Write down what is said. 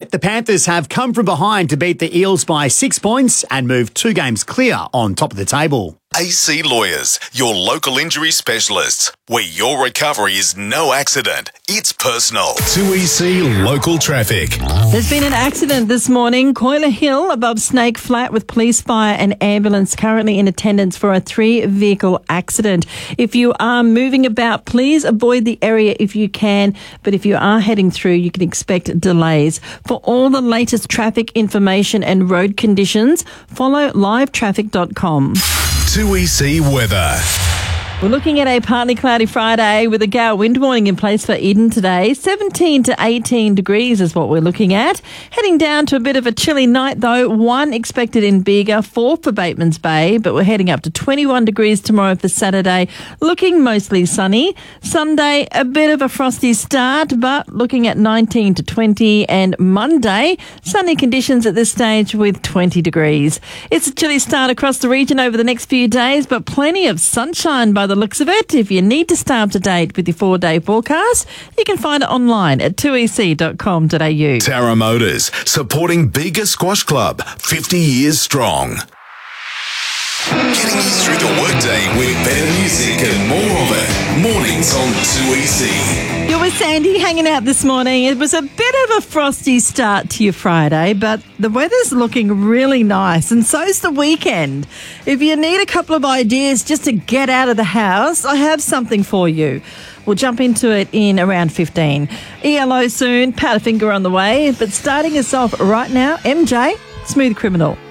the Panthers have come from behind to beat the Eels by 6 points and move 2 games clear on top of the table. AC Lawyers, your local injury specialists, where your recovery is no accident, it's personal. 2EC Local Traffic. There's been an accident this morning, Coiler Hill above Snake Flat, with police, fire and ambulance currently in attendance for a 3-vehicle accident. If you are moving about, please avoid the area if you can, but if you are heading through, you can expect delays. For all the latest traffic information and road conditions, follow livetraffic.com. 2EC Weather. We're looking at a partly cloudy Friday with a gale wind warning in place for Eden today. 17 to 18 degrees is what we're looking at. Heading down to a bit of a chilly night though. 1 expected in Bega, 4 for Batemans Bay, but we're heading up to 21 degrees tomorrow for Saturday. Looking mostly sunny. Sunday, a bit of a frosty start, but looking at 19 to 20. And Monday, sunny conditions at this stage with 20 degrees. It's a chilly start across the region over the next few days, but plenty of sunshine by the looks of it. If you need to stay up to date with your 4-day forecast, you can find it online at 2ec.com.au. Tara Motors, supporting Bega Squash Club, 50 years strong. Getting you through the workday with better music and more of it. Mornings on 2EC. You're with Sandy hanging out this morning. It was a bit of a frosty start to your Friday, but the weather's looking really nice, and so's the weekend. If you need a couple of ideas just to get out of the house, I have something for you. We'll jump into it in around 15. ELO soon, Powderfinger on the way, but starting us off right now, MJ, Smooth Criminal.